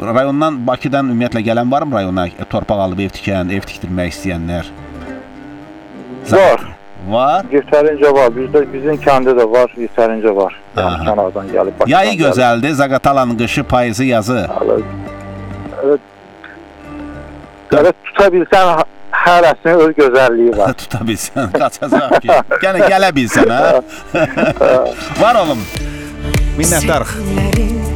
rayondan, Bakıdan ümumiyyətlə gələn varmı rayona? Torpaq alıb ev tikən, ev tikdirmək istəyənlər? Var. Var? Yetərincə var. Bizim kəndə də var, yetərincə var. Yəni kənardan gəlib Bakıdan. Yayı gözəldir, Zaqatalanın qışı, payızı, yazı. Evet, tuta bilsən hərəsinin öz gözəlliyi var. Tuta bilsən, qaçacaq ki. Gələ bilsən, hə? Var oğlum. Minnətdarıq.